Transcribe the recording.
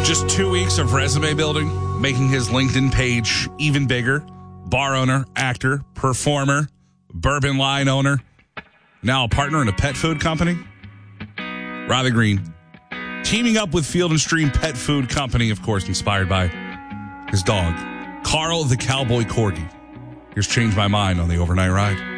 Just 2 weeks of resume building, making his LinkedIn page even bigger. Bar owner, actor, performer, bourbon line owner, now a partner in a pet food company. Riley Green, teaming up with Field & Stream Pet Food Company, of course, inspired by his dog, Carl the Cowboy Corgi. Here's Change My Mind on the Overnight Ride.